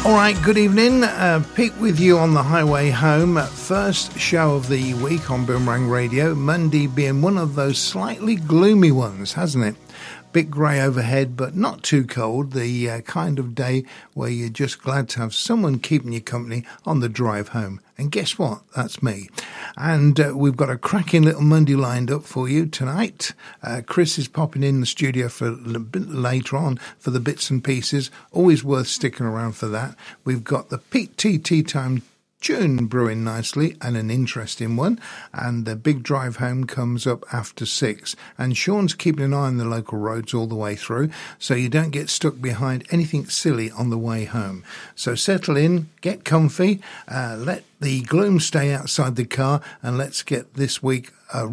All right, good evening. Pete with you on the highway home. First show of the week on Boomerang Radio. Monday being one of those slightly gloomy ones, hasn't it? Bit grey overhead, but not too cold. The kind of day where you're just glad to have someone keeping you company on the drive home. And guess what? That's me. And we've got a cracking little Monday lined up for you tonight. Chris is popping in the studio for a bit later on for the bits and pieces. Always worth sticking around for that. We've got the Pete Tea Time tune brewing nicely, and an interesting one, and the big drive home comes up after 6, and Sean's keeping an eye on the local roads all the way through so you don't get stuck behind anything silly on the way home. So settle in, get comfy, let the gloom stay outside the car, and let's get this week